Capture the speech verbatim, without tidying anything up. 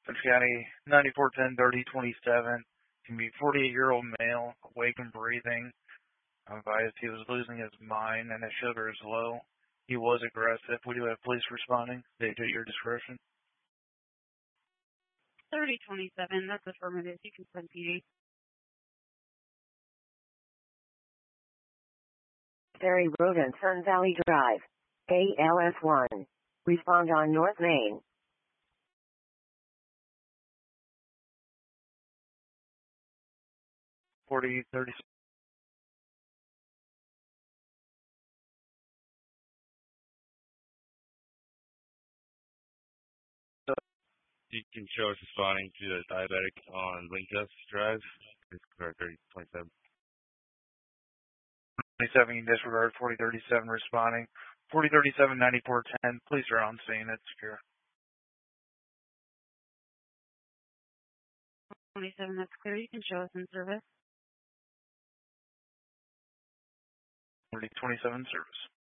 County, ninety-four ten thirty twenty-seven. Can be forty-eight-year-old male, awake and breathing. I'm advised he was losing his mind and his sugar is low. He was aggressive. We do have police responding. They do at your discretion. thirty twenty-seven, that's affirmative. You can send P D. Ferry Road and Sun Valley Drive. A L S one. Respond on North Main. forty thirty. You can show us responding to the diabetic on Winchester Drive. It's correct, thirty twenty-seven. twenty-seven, you disregard. forty thirty-seven responding. forty thirty-seven ninety-four ten. Police are on scene. It's secure. twenty-seven, that's clear. You can show us in service. forty twenty-seven service.